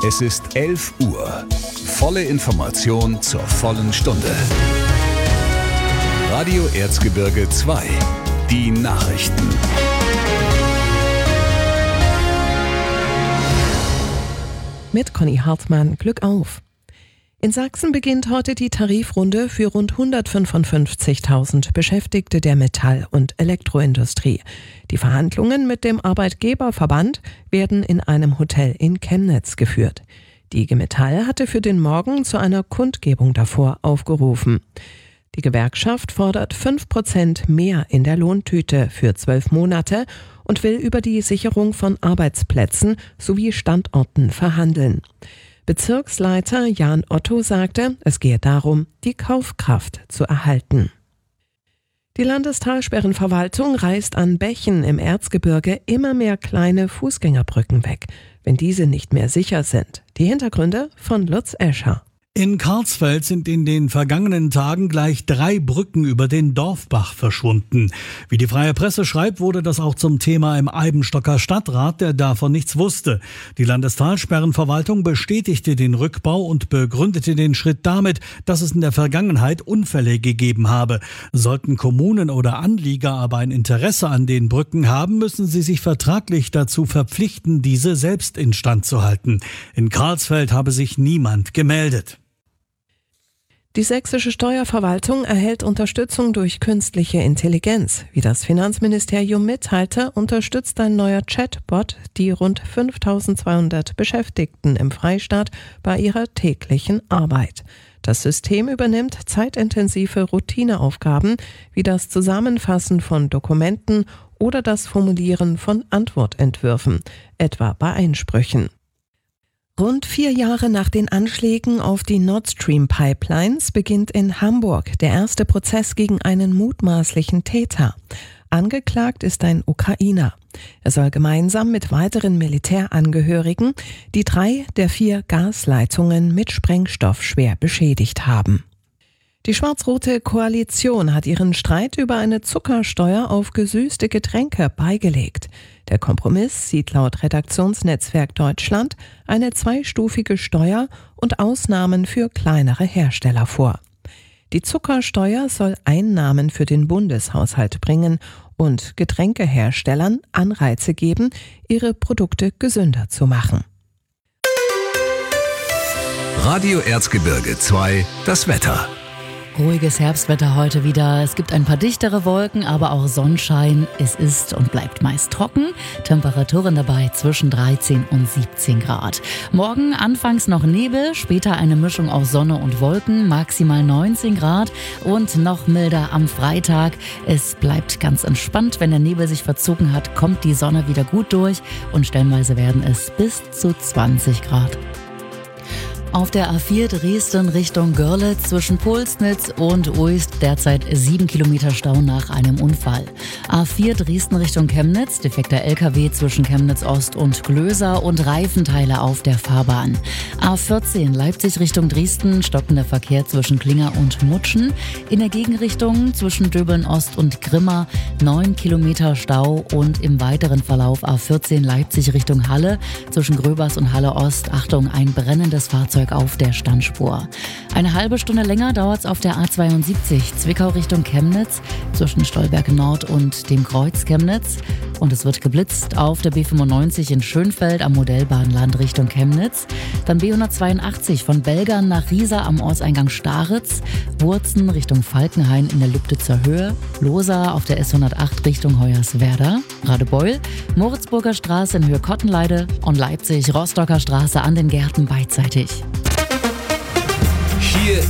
Es ist 11 Uhr. Volle Information zur vollen Stunde. Radio Erzgebirge 2. Die Nachrichten. Mit Conny Hartmann, Glück auf! In Sachsen beginnt heute die Tarifrunde für rund 155.000 Beschäftigte der Metall- und Elektroindustrie. Die Verhandlungen mit dem Arbeitgeberverband werden in einem Hotel in Chemnitz geführt. Die IG Metall hatte für den Morgen zu einer Kundgebung davor aufgerufen. Die Gewerkschaft fordert 5% mehr in der Lohntüte für 12 Monate und will über die Sicherung von Arbeitsplätzen sowie Standorten verhandeln. Bezirksleiter Jan Otto sagte, es gehe darum, die Kaufkraft zu erhalten. Die Landestalsperrenverwaltung reißt an Bächen im Erzgebirge immer mehr kleine Fußgängerbrücken weg, wenn diese nicht mehr sicher sind. Die Hintergründe von Lutz Escher. In Karlsfeld sind in den vergangenen Tagen gleich 3 Brücken über den Dorfbach verschwunden. Wie die Freie Presse schreibt, wurde das auch zum Thema im Eibenstocker Stadtrat, der davon nichts wusste. Die Landestalsperrenverwaltung bestätigte den Rückbau und begründete den Schritt damit, dass es in der Vergangenheit Unfälle gegeben habe. Sollten Kommunen oder Anlieger aber ein Interesse an den Brücken haben, müssen sie sich vertraglich dazu verpflichten, diese selbst instand zu halten. In Karlsfeld habe sich niemand gemeldet. Die sächsische Steuerverwaltung erhält Unterstützung durch künstliche Intelligenz. Wie das Finanzministerium mitteilte, unterstützt ein neuer Chatbot die rund 5.200 Beschäftigten im Freistaat bei ihrer täglichen Arbeit. Das System übernimmt zeitintensive Routineaufgaben wie das Zusammenfassen von Dokumenten oder das Formulieren von Antwortentwürfen, etwa bei Einsprüchen. Rund 4 Jahre nach den Anschlägen auf die Nord Stream Pipelines beginnt in Hamburg der erste Prozess gegen einen mutmaßlichen Täter. Angeklagt ist ein Ukrainer. Er soll gemeinsam mit weiteren Militärangehörigen die 3 der 4 Gasleitungen mit Sprengstoff schwer beschädigt haben. Die schwarz-rote Koalition hat ihren Streit über eine Zuckersteuer auf gesüßte Getränke beigelegt. Der Kompromiss sieht laut Redaktionsnetzwerk Deutschland eine 2-stufige Steuer und Ausnahmen für kleinere Hersteller vor. Die Zuckersteuer soll Einnahmen für den Bundeshaushalt bringen und Getränkeherstellern Anreize geben, ihre Produkte gesünder zu machen. Radio Erzgebirge 2, das Wetter. Ruhiges Herbstwetter heute wieder. Es gibt ein paar dichtere Wolken, aber auch Sonnenschein. Es ist und bleibt meist trocken. Temperaturen dabei zwischen 13 und 17 Grad. Morgen anfangs noch Nebel, später eine Mischung aus Sonne und Wolken, maximal 19 Grad und noch milder am Freitag. Es bleibt ganz entspannt. Wenn der Nebel sich verzogen hat, kommt die Sonne wieder gut durch und stellenweise werden es bis zu 20 Grad. Auf der A4 Dresden Richtung Görlitz zwischen Pulsnitz und Uist derzeit 7 Kilometer Stau nach einem Unfall. A4 Dresden Richtung Chemnitz, defekter LKW zwischen Chemnitz Ost und Glöser und Reifenteile auf der Fahrbahn. A14 Leipzig Richtung Dresden, stockender Verkehr zwischen Klinger und Mutschen. In der Gegenrichtung zwischen Döbeln Ost und Grimma 9 Kilometer Stau und im weiteren Verlauf A14 Leipzig Richtung Halle zwischen Gröbers und Halle Ost. Achtung, ein brennendes Fahrzeug auf der Standspur. Eine halbe Stunde länger dauert es auf der A72 Zwickau Richtung Chemnitz zwischen Stolberg Nord und dem Kreuz Chemnitz. Und es wird geblitzt auf der B95 in Schönfeld am Modellbahnland Richtung Chemnitz. Dann B182 von Belgern nach Riesa am Ortseingang Staritz. Wurzen Richtung Falkenhain in der Lübditzer Höhe. Losa auf der S108 Richtung Hoyerswerda. Radebeul, Moritzburger Straße in Höhe Kottenleide und Leipzig Rostocker Straße an den Gärten beidseitig. Hier